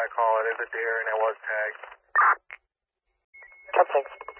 call. It is a deer, and it was tagged. Thanks.